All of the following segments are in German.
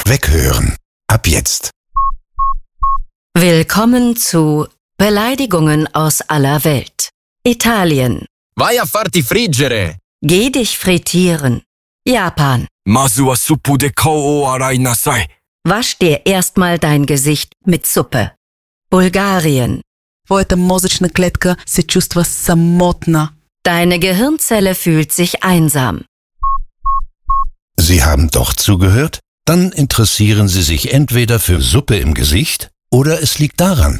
Weghören. Ab jetzt. Willkommen zu Beleidigungen aus aller Welt. Italien. Vai a farti friggere. Geh dich frittieren. Japan. Mazu wa suppu de kao o arai nasai. Wasch dir erstmal dein Gesicht mit Suppe. Bulgarien. Твоята мозъчна клетка се чувства самотна. Deine Gehirnzelle fühlt sich einsam. Sie haben doch zugehört? Dann interessieren Sie sich entweder für Suppe im Gesicht oder es liegt daran.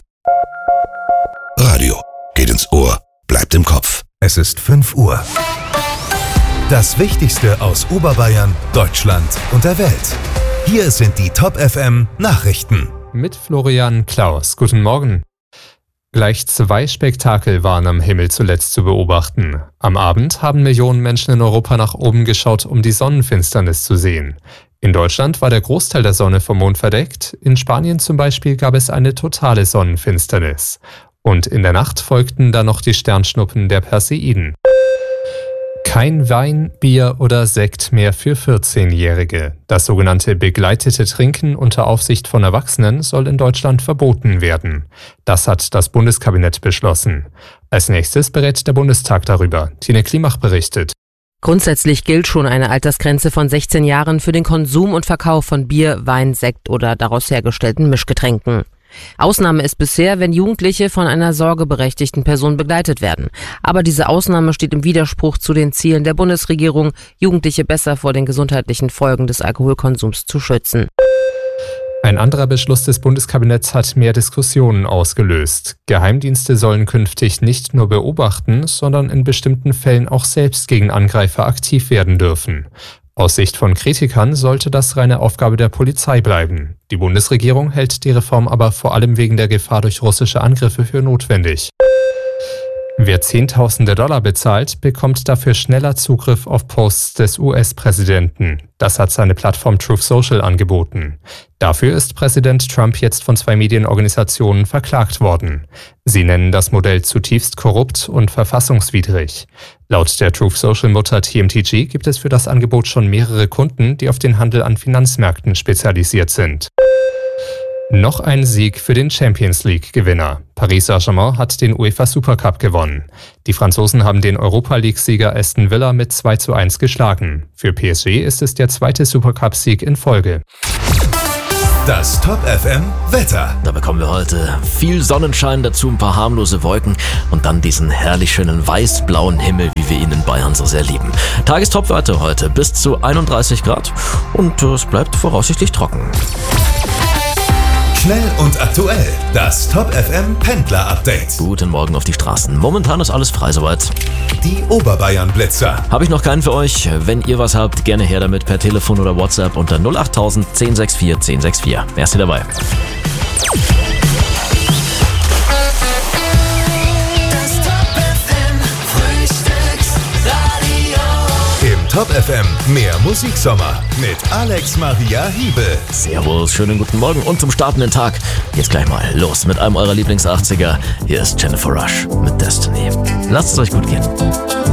Radio geht ins Ohr, bleibt im Kopf. Es ist 5 Uhr. Das Wichtigste aus Oberbayern, Deutschland und der Welt. Hier sind die Top FM Nachrichten. Mit Florian Klaus. Guten Morgen. Gleich 2 Spektakel waren am Himmel zuletzt zu beobachten. Am Abend haben Millionen Menschen in Europa nach oben geschaut, um die Sonnenfinsternis zu sehen. In Deutschland war der Großteil der Sonne vom Mond verdeckt. In Spanien zum Beispiel gab es eine totale Sonnenfinsternis. Und in der Nacht folgten dann noch die Sternschnuppen der Perseiden. Kein Wein, Bier oder Sekt mehr für 14-Jährige. Das sogenannte begleitete Trinken unter Aufsicht von Erwachsenen soll in Deutschland verboten werden. Das hat das Bundeskabinett beschlossen. Als nächstes berät der Bundestag darüber. Tine Klimach berichtet. Grundsätzlich gilt schon eine Altersgrenze von 16 Jahren für den Konsum und Verkauf von Bier, Wein, Sekt oder daraus hergestellten Mischgetränken. Ausnahme ist bisher, wenn Jugendliche von einer sorgeberechtigten Person begleitet werden. Aber diese Ausnahme steht im Widerspruch zu den Zielen der Bundesregierung, Jugendliche besser vor den gesundheitlichen Folgen des Alkoholkonsums zu schützen. Ein anderer Beschluss des Bundeskabinetts hat mehr Diskussionen ausgelöst. Geheimdienste sollen künftig nicht nur beobachten, sondern in bestimmten Fällen auch selbst gegen Angreifer aktiv werden dürfen. Aus Sicht von Kritikern sollte das reine Aufgabe der Polizei bleiben. Die Bundesregierung hält die Reform aber vor allem wegen der Gefahr durch russische Angriffe für notwendig. Wer Zehntausende Dollar bezahlt, bekommt dafür schneller Zugriff auf Posts des US-Präsidenten. Das hat seine Plattform Truth Social angeboten. Dafür ist Präsident Trump jetzt von 2 Medienorganisationen verklagt worden. Sie nennen das Modell zutiefst korrupt und verfassungswidrig. Laut der Truth Social Mutter TMTG gibt es für das Angebot schon mehrere Kunden, die auf den Handel an Finanzmärkten spezialisiert sind. Noch ein Sieg für den Champions-League-Gewinner. Paris Saint-Germain hat den UEFA Supercup gewonnen. Die Franzosen haben den Europa-League-Sieger Aston Villa mit 2:1 geschlagen. Für PSG ist es der 2. Supercup-Sieg in Folge. Das Top FM Wetter. Da bekommen wir heute viel Sonnenschein, dazu ein paar harmlose Wolken und dann diesen herrlich schönen weiß-blauen Himmel, wie wir ihn in Bayern so sehr lieben. Tagestopwerte heute bis zu 31 Grad und es bleibt voraussichtlich trocken. Schnell und aktuell. Das Top FM Pendler Update. Guten Morgen auf die Straßen. Momentan ist alles frei soweit. Die Oberbayern Blitzer. Habe ich noch keinen für euch. Wenn ihr was habt, gerne her damit per Telefon oder WhatsApp unter 08000 1064 1064. Erst hier dabei. Top FM, mehr Musiksommer mit Alex Maria Hiebel. Servus, schönen guten Morgen und zum startenden Tag. Jetzt gleich mal los mit einem eurer Lieblings-80er. Hier ist Jennifer Rush mit Destiny. Lasst es euch gut gehen.